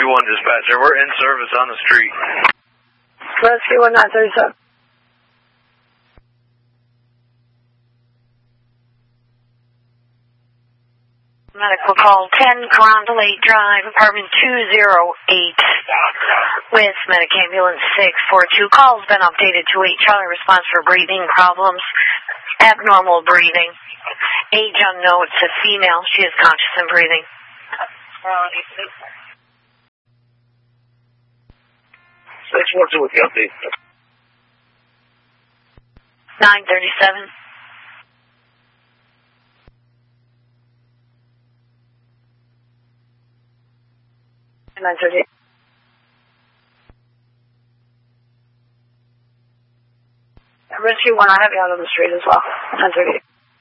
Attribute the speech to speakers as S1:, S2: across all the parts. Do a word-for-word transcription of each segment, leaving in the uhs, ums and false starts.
S1: Rescue one dispatcher. We're in service on the street.
S2: Rescue one nine thirty-seven.
S3: Medical call ten Carondelet Drive, apartment two oh eight, with Medic Ambulance six four two. Call's been updated to H R. Response for breathing problems, abnormal breathing. Age unknown. It's a female. She is conscious and breathing.
S1: six four two with the update.
S3: nine thirty-seven.
S2: nine thirty-eight. Rescue one, I have you out on the street as well. nine thirty-eight.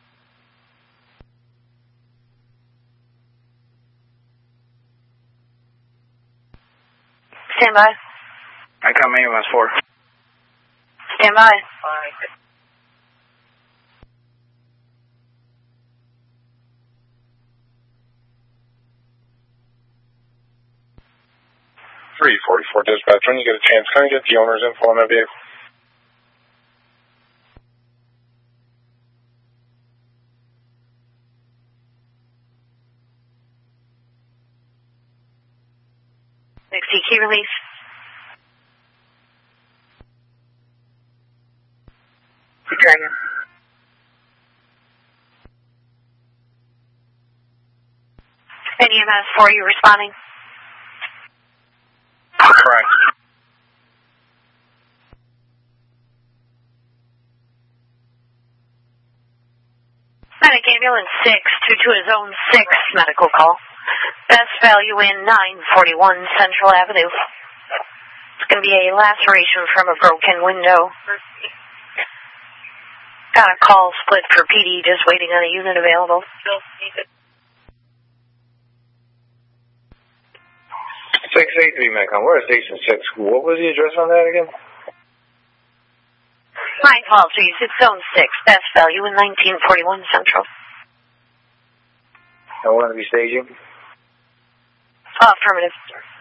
S3: Stand by.
S1: I come ambulance four.
S3: Stand by.
S4: three forty-four dispatch, when you get a chance, can I get the owner's info on that vehicle?
S3: sixty key release.
S2: Dragon.
S3: N E M S four, you responding?
S4: Correct.
S3: Medic Ambulance six two two is zone six medical call. Best value in nine forty-one Central Avenue. It's going to be a laceration from a broken window. Got a call split for P D, just waiting on a unit available.
S1: six eight three, Macon. We're at Station six. What was the address on that again?
S3: My apologies. It's zone six. Best value in nineteen forty-one Central.
S1: I want to be staging.
S3: Oh, affirmative.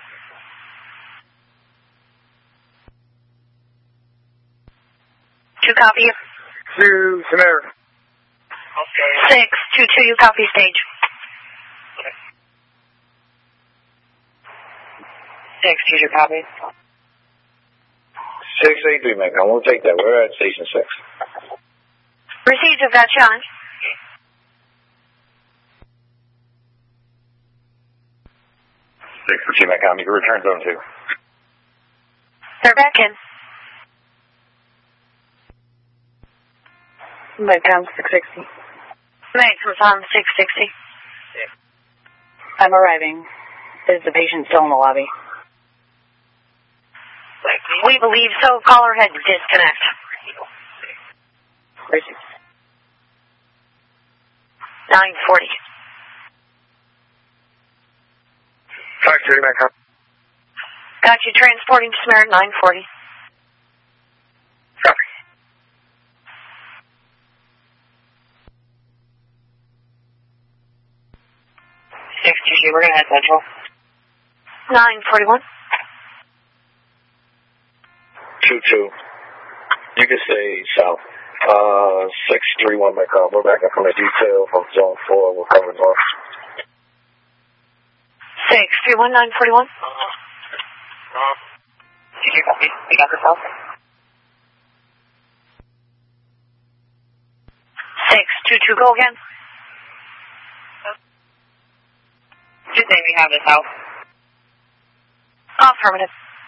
S3: Two copy.
S1: To Samara.
S3: Six two two, you copy stage.
S2: Six, use your copy.
S1: six eight three, Macon. We'll take that. We're at Station six.
S3: Received, I've got you on.
S1: six for two, Macon. You can return zone two.
S3: They're back in.
S2: Macon six sixty.
S3: Meg comes on six sixty.
S2: I'm arriving. Is the patient still in the lobby?
S3: We believe so. Caller had disconnect. nine forty.
S1: five thirty, Macon.
S3: Got you transporting to Samara nine forty.
S1: Copy.
S2: six two two, we're going to head central.
S3: nine forty-one.
S1: two two. You can stay south. Uh, six three one, Macon. We're back up from the detail from zone four. We're coming north.
S3: six three one nine forty-one.
S2: Did you copy? We got the cell.
S3: six two two, go again.
S2: Just say we have the cell.
S3: Affirmative.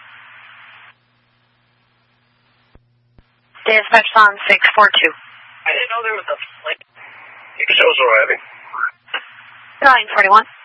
S3: Dispatch on six four two.
S1: I didn't know there was a flight. You can show us arriving.
S3: nine forty-one.